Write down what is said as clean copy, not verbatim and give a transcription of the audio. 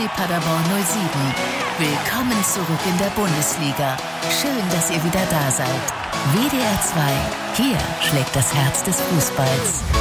FC Paderborn 07. Willkommen zurück in der Bundesliga. Schön, dass ihr wieder da seid. WDR 2. Hier schlägt das Herz des Fußballs.